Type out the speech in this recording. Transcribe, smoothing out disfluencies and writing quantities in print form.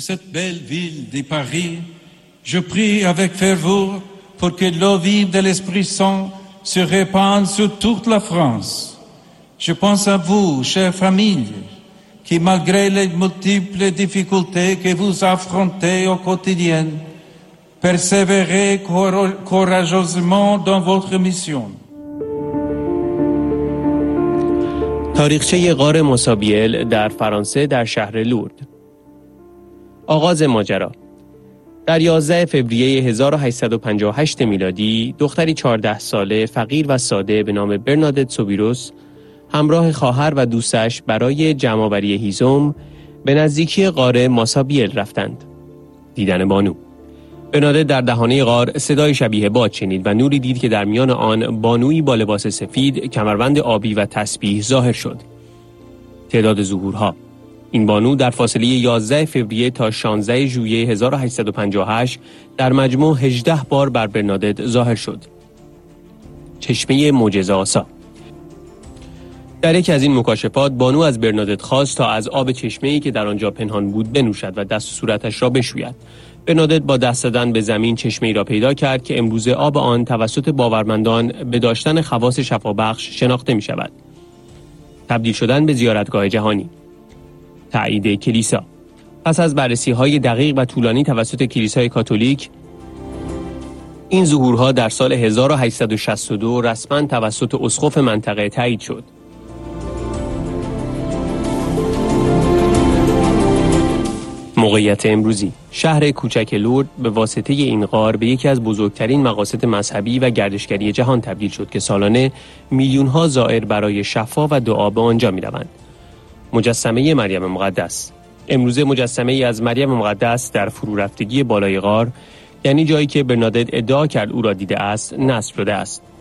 cette belle ville de Paris, je prie avec ferveur pour que l'eau vive de l'Esprit Saint se répande sur toute la France. Je pense à vous, chères familles, qui malgré les multiples difficultés que vous affrontez au quotidien, persévérez courageusement dans votre mission. تاریخچه غار موسابیل در فرانسه در شهر لورد. آغاز ماجرا. در 11 فوریه 1858 میلادی دختری 14 ساله فقیر و ساده به نام برنادت سوبیروس همراه خواهر و دوستش برای جمع‌آوری هیزم به نزدیکی غار ماسابیل رفتند. دیدن بانو. برنادت در دهانه غار صدای شبیه باد شنید و نوری دید که در میان آن بانویی با لباس سفید، کمربند آبی و تسبیح ظاهر شد. تعداد ظهورها. این بانو در فاصله 11 فوریه تا 16 ژوئیه 1858 در مجموع 18 بار بر برنادت ظاهر شد. چشمه معجزه‌آسا. در یکی از این مکاشفات بانو از برنادت خواست تا از آب چشمه‌ای که در آنجا پنهان بود بنوشد و دست و صورتش را بشوید. برنادت با دست زدن به زمین چشمه‌ای را پیدا کرد که امروزه آب آن توسط باورمندان به داشتن خواص شفابخش شناخته می شود. تبدیل شدن به زیارتگاه جهانی. تایید کلیسا. پس از بررسی‌های دقیق و طولانی توسط کلیسای کاتولیک، این ظهورها در سال 1862 رسما توسط اسقف منطقه تایید شد. موقعیت امروزی. شهر کوچک لورد به واسطه این غار به یکی از بزرگترین مقاصد مذهبی و گردشگری جهان تبدیل شد که سالانه میلیون‌ها زائر برای شفا و دعا به آنجا می‌روند. مجسمه مریم مقدس. امروزه مجسمه‌ای از مریم مقدس در فرو رفتگی بالای غار، یعنی جایی که برنادت ادعا کرد او را دیده است، نصب شده است.